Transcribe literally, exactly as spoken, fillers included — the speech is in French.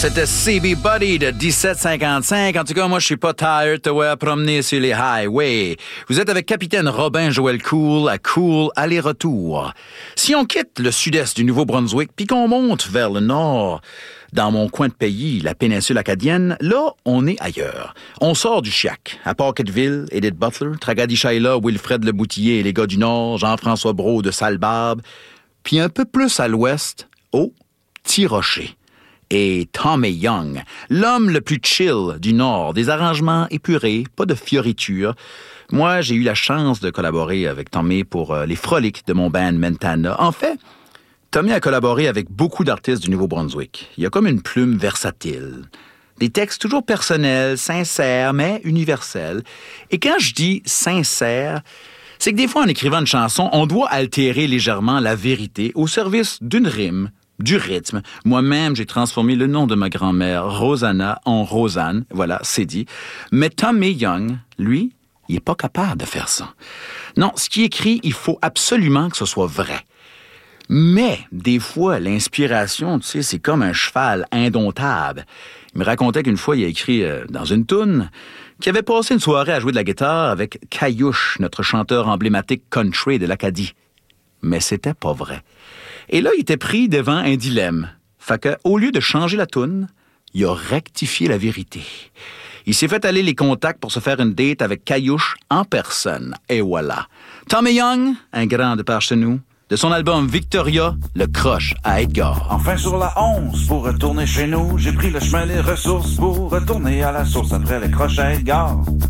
C'était C B Buddy de dix-sept cinquante-cinq. En tout cas, moi, je suis pas tired de voir promener sur les highways. Vous êtes avec Capitaine Robin Joël Cool à Cool aller-retour. Si on quitte le sud-est du Nouveau-Brunswick puis qu'on monte vers le nord, dans mon coin de pays, la péninsule acadienne, là, on est ailleurs. On sort du Chiac, à Pocketville, Edith Butler, Tragady-Shaila, Wilfred Le Boutillier et les gars du Nord, Jean-François Brault de Salle-Barbe, puis un peu plus à l'ouest, au Petit-Rocher. Et Tommy Young, l'homme le plus chill du Nord, des arrangements épurés, pas de fioritures. Moi, j'ai eu la chance de collaborer avec Tommy pour euh, les froliques de mon band Mentana. En fait, Tommy a collaboré avec beaucoup d'artistes du Nouveau-Brunswick. Il a comme une plume versatile. Des textes toujours personnels, sincères, mais universels. Et quand je dis sincères, c'est que des fois, en écrivant une chanson, on doit altérer légèrement la vérité au service d'une rime, du rythme. Moi-même, j'ai transformé le nom de ma grand-mère, Rosanna, en Rosanne. Voilà, c'est dit. Mais Tommy Young, lui, il n'est pas capable de faire ça. Non, ce qui est écrit, il faut absolument que ce soit vrai. Mais, des fois, l'inspiration, tu sais, c'est comme un cheval indomptable. Il me racontait qu'une fois, il a écrit euh, dans une toune qu'il avait passé une soirée à jouer de la guitare avec Caillouche, notre chanteur emblématique country de l'Acadie. Mais c'était pas vrai. Et là, il était pris devant un dilemme. Fait que, au lieu de changer la toune, il a rectifié la vérité. Il s'est fait aller les contacts pour se faire une date avec Caillouche en personne. Et voilà. Tommy Young, un grand de par chez nous, de son album Victoria, le croche à Edgar. Enfin sur la onze, pour retourner chez nous, j'ai pris le chemin les ressources pour retourner à la source après le croche à Edgar.